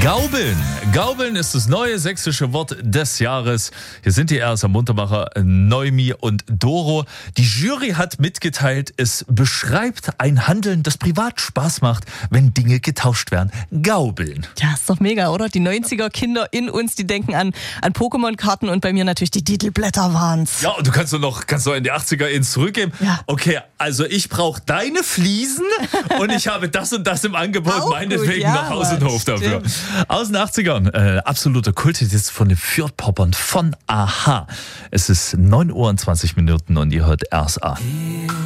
Gaubeln. Gaubeln ist das neue sächsische Wort des Jahres. Hier sind die Erster Muntermacher Noemi und Doro. Die Jury hat mitgeteilt, es beschreibt ein Handeln, das privat Spaß macht, wenn Dinge getauscht werden. Gaubeln. Ja, ist doch mega, oder? Die 90er-Kinder in uns, die denken an Pokémon-Karten und bei mir natürlich die Titelblätter waren's. Ja, und du kannst noch in die 80er ins zurückgeben. Ja. Okay, also ich brauche deine Fliesen und ich habe das und das im Angebot, Auch meinetwegen gut, ja, nach Haus und Hof dafür. stimmt. Aus den 80ern, absoluter Kulthit jetzt von den Fürth-Poppern von Aha. Es ist 9:20 Uhr und ihr hört RSA.